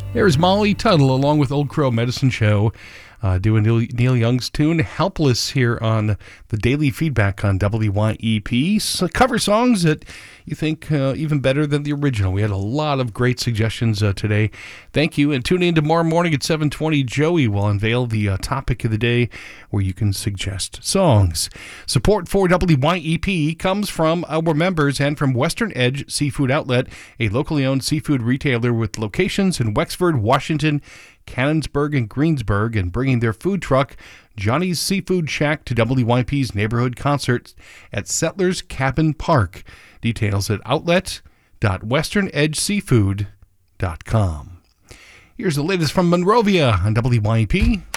There's Molly Tuttle along with Old Crow Medicine Show doing Neil Young's tune Helpless here on the Daily Feedback on WYEP. So cover songs that you think even better than the original. We had a lot of great suggestions today. Thank you, and tune in tomorrow morning at 7:20. Joey will unveil the topic of the day where you can suggest songs. Support for WYEP comes from our members and from Western Edge Seafood Outlet, a locally owned seafood retailer with locations in Wexford, Washington, Canonsburg, and Greensburg, and bringing their food truck, Johnny's Seafood Shack, to WYP's neighborhood concerts at Settlers Cabin Park. Details at outlet.westernedgeseafood.com. Here's the latest from Monrovia on WYP.